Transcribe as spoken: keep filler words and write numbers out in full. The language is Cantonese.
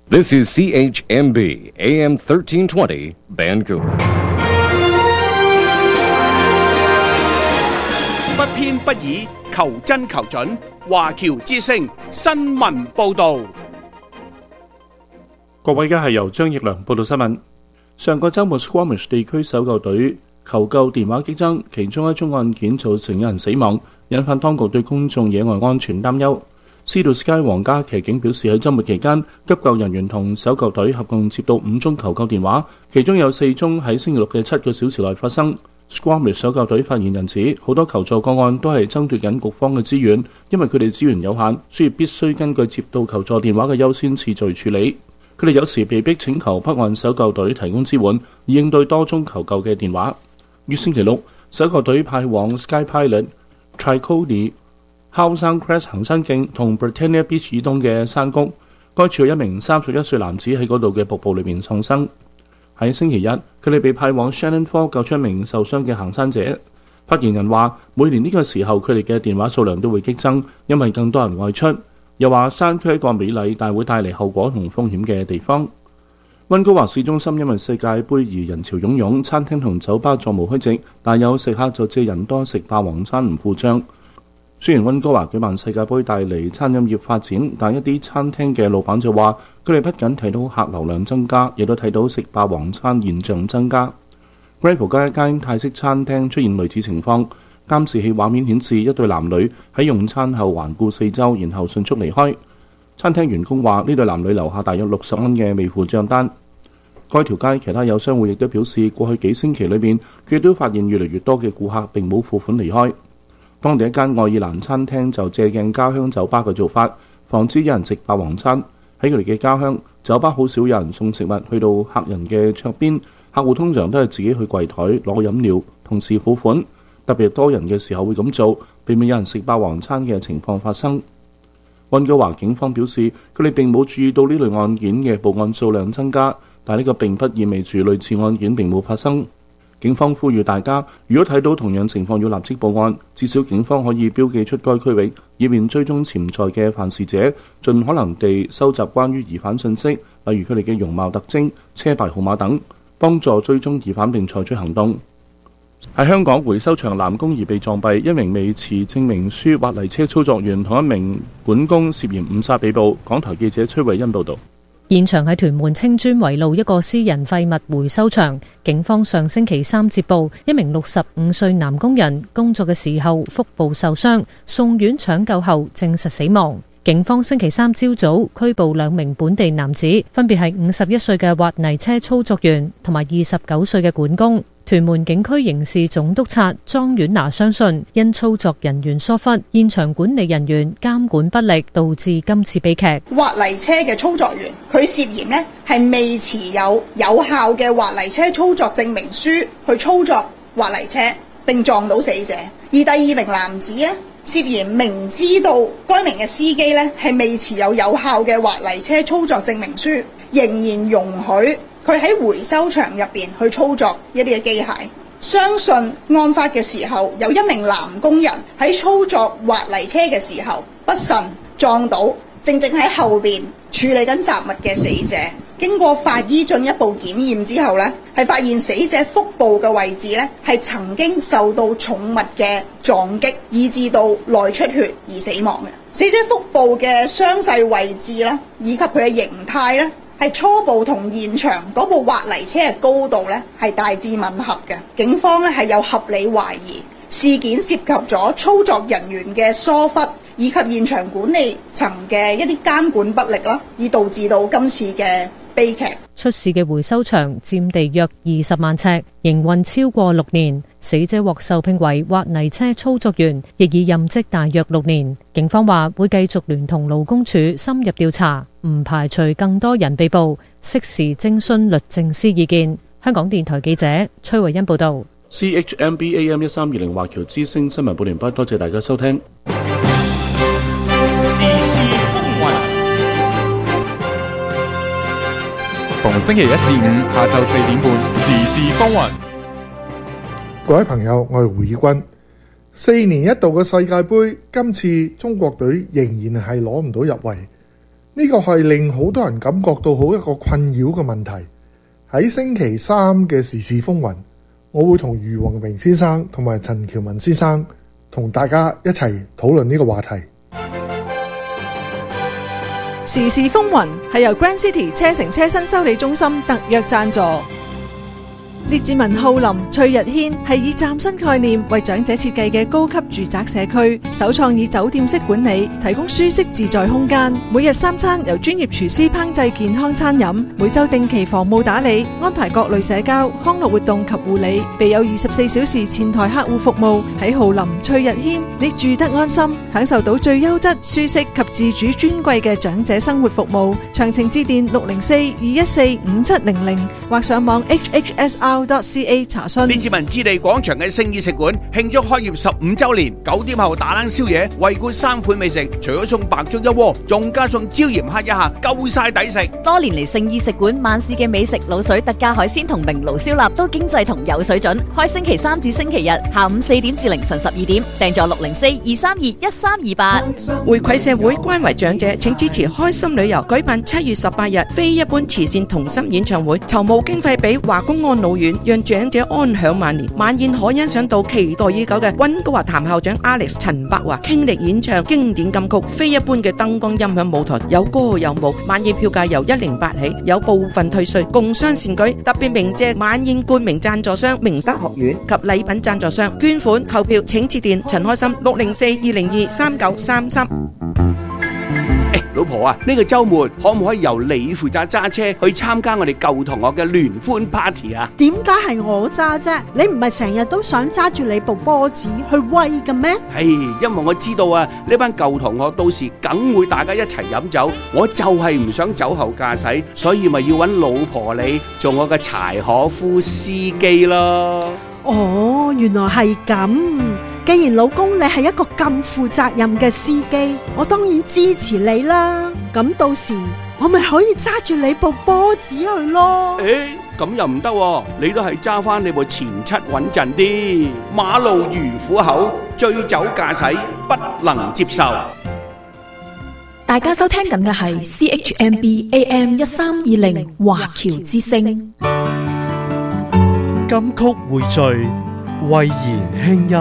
This is C H M B A M thirteen twenty Vancouver。 不偏不倚，求真求準。華僑之聲新聞報導。 各位，而家係由張奕良報道新聞。上個週末 Squamish 地區搜救隊求救電話激增，其中一宗案件造成有人死亡，引發當局對公眾野外安全擔憂。Sea Sky 皇家騎警表示，喺週末期間，急救人員同搜救隊合共接到五宗求救電話，其中有四宗喺星期六嘅七個小時內發生。Squamish 搜救隊發言人指，好多求助個案都係爭奪緊局方嘅資源，因為佢哋資源有限，所以必須根據接到求助電話嘅優先次序處理。佢哋有時被逼請求北岸搜救隊提供支援，以應對多宗求救嘅電話。於星期六，搜救隊派往 Sky Pilot、Tricody、Howsang Crest 行山徑同 Britannia Beach 以東嘅山谷，該處有一名三十一歲男子喺嗰度嘅瀑布裏面喪生。喺星期一，佢哋被派往 Shannon Falls 救出一名受傷嘅行山者。發言人話，每年呢個時候佢哋嘅電話數量都會激增，因為更多人外出。又話山區係一個美麗但會帶嚟後果同風險嘅地方。溫哥華市中心因為世界盃而人潮湧湧，餐廳同酒吧座無虛席，但有食客就借人多食霸王餐唔付帳。雖然溫哥華舉辦世界盃帶嚟餐飲業發展，但一啲餐廳嘅老闆就話，佢哋不僅睇到客流量增加，亦都睇到食霸王餐現象增加。Grapeville 街一間泰式餐廳出現類似情況，監視器畫面顯示一對男女喺用餐後環顧四周，然後迅速離開。餐廳員工話，呢對男女留下大約六十蚊嘅未付帳單。該條街其他有商戶亦都表示，過去幾星期裏面，佢都發現越嚟越多嘅顧客並冇付款離開。當地一間愛爾蘭餐廳就借鏡家鄉酒吧嘅做法，防止有人食霸王餐。喺佢哋嘅家鄉，酒吧好少有人送食物去到客人嘅桌邊，客戶通常都係自己去櫃台攞飲料，同時付款。特別多人嘅時候會咁做，避免有人食霸王餐嘅情況發生。溫哥華警方表示，佢哋並冇注意到呢類案件嘅報案數量增加，但呢個並不意味住類似案件並冇發生。警方呼籲大家，如果睇到同樣情況要立即報案，至少警方可以標記出該區域，以便追蹤潛在嘅犯事者，盡可能地收集關於疑犯信息，例如佢哋嘅容貌特徵、車牌號碼等，幫助追蹤疑犯並採取行動。喺香港回收場男工疑被撞斃，一名未持證明書挖泥車操作員同一名管工涉嫌誤殺被捕。港台記者崔慧欣報導。 現場喺屯門青磚圍路一個私人廢物回收場，警方上星期三接報，一名六十五歲男工人工作嘅時候腹部受傷，送院搶救後證實死亡。警方星期三朝早拘捕兩名本地男子，分別係五十一歲嘅挖泥車操作員同埋二十九歲嘅管工。屯門警區刑事總督察莊婉娜相信，因操作人員疏忽、現場管理人員監管不力，導致今次悲劇。 挖泥車嘅操作員，佢涉嫌呢係未持有有效嘅挖泥車操作證明書去操作挖泥車，並撞到死者。而第二名男子呢，涉嫌明知道該名嘅司機呢係未持有有效嘅挖泥車操作證明書，仍然容許佢喺回收場入邊去操作一啲嘅機械。相信案發嘅時候，有一名男工人喺操作挖泥車嘅時候不慎撞到正正喺後邊處理緊雜物嘅死者。經過法醫進一步檢驗之後呢，係發現死者腹部嘅位置呢係曾經受到重物嘅撞擊，以致到內出血而死亡嘅。死者腹部嘅傷勢位置呢，以及佢嘅形態呢，係初步同現場嗰部挖泥車嘅高度呢係大致吻合嘅。警方呢係有合理懷疑事件涉及咗操作人員嘅疏忽，以及現場管理層嘅一啲監管不力啦，以導致到今次嘅悲劇。 出事嘅回收場佔地約二十萬尺，營運超過六年。死者獲受聘為挖泥車操作員，亦已任職大約六年。警方話會繼續聯同勞工處深入調查，唔排除更多人被捕，適時徵詢律政司意見。香港電台記者崔慧欣報道。 C H M B A M 一三二零華僑之聲新聞報完畢，多謝大家收聽。 時事風雲，逢星期一至五下晝四點半，時事風雲。 各位朋友，我係胡以軍。四年一度嘅世界盃，今次中國隊仍然係攞唔到入圍。 呢個係令好多人感覺到好一個困擾嘅問題。喺星期三嘅時事風雲，我會同余宏明先生同埋陳喬文先生同大家一齊討論呢個話題。 時事風雲係由 Grand City 車城車身修理中心特約贊助。列治文浩林翠日軒係以嶄新概念為長者設計嘅高級住宅社區，首創以酒店式管理，提供舒適自在空間。每日三餐由專業廚師烹製健康餐飲，每週定期房務打理，安排各類社交康樂活動及護理，備有二十四小時前台客戶服務。喺浩林翠日軒，你住得安心，享受到最優質、舒適及自主尊貴嘅長者生活服務。詳情致電六零四二一四五七零零或上網 H H S R .ca 查詢。 列治文置地廣場嘅聖意食館慶祝開業十五週年，九點後打冷宵夜，惠顧三款美食，除咗送白粥一鍋，仲加送椒鹽蝦一下，夠晒抵食。 多年嚟聖意食館晚市嘅美食、滷水、特價海鮮同明爐燒臘都經濟同有水準。開星期三至星期日下午四點至凌晨十二點，訂座六零四二三二一三二八。 回饋社會，關懷長者，請支持開心旅遊舉辦七月十八日非一般慈善同心演唱會，籌募經費俾華公安老院，讓長者安享晚年。晚宴可欣賞到期待已久嘅溫哥華譚校長 Alex 陳柏華傾力演唱經典金曲，非一般嘅燈光音響舞台，有歌有舞。晚宴票價由一零八起，有部分退稅，共襄善舉。特別鳴謝晚宴冠名贊助商明德學院及禮品贊助商。捐款購票請致電陳開心六零四二零二三九三三。 老婆啊，呢個週末可唔可以由你負責揸車去參加我哋舊同學嘅聯歡 party 啊？ 點解係我揸啫？你唔係成日都想揸住你部波子去威嘅咩？ 係，因為我知道啊，呢班舊同學到時梗會大家一齊飲酒，我就係唔想酒後駕駛，所以咪要揾老婆你做我嘅柴可夫司機咯。 哦，原來係咁。既然老公你係一個咁負責任嘅司機，我當然支持你啦。咁到時我咪可以揸住你部波子去咯。 誒，咁又唔得喎，你都係揸翻你部前七穩陣啲。馬路如虎口，醉酒駕駛不能接受。 大家收聽緊嘅係 C H M B A M 一三二零華僑之聲。 金曲匯聚，慧言輕音。